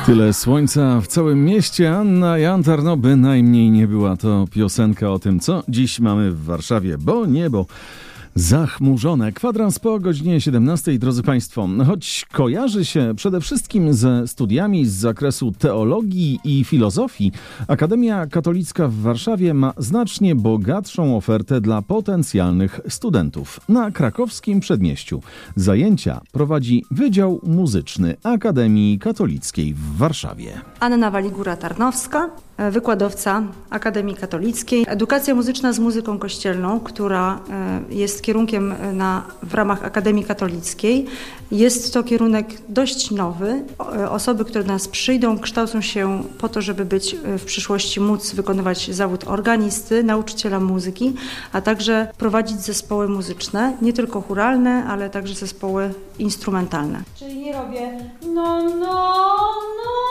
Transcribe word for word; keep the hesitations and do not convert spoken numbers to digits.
Tyle słońca w całym mieście, Anna Jantar, no bynajmniej nie była to piosenka o tym, co dziś mamy w Warszawie, bo niebo zachmurzone. Kwadrans po godzinie siedemnastej, drodzy Państwo. Choć kojarzy się przede wszystkim ze studiami z zakresu teologii i filozofii, Akademia Katolicka w Warszawie ma znacznie bogatszą ofertę dla potencjalnych studentów. Na krakowskim Przedmieściu zajęcia prowadzi Wydział Muzyczny Akademii Katolickiej w Warszawie. Anna Waligura-Tarnowska, wykładowca Akademii Katolickiej. Edukacja muzyczna z muzyką kościelną, która jest kierunkiem na, w ramach Akademii Katolickiej. Jest to kierunek dość nowy. Osoby, które do nas przyjdą, kształcą się po to, żeby być w przyszłości móc wykonywać zawód organisty, nauczyciela muzyki, a także prowadzić zespoły muzyczne, nie tylko chóralne, ale także zespoły instrumentalne. Czyli nie robię no,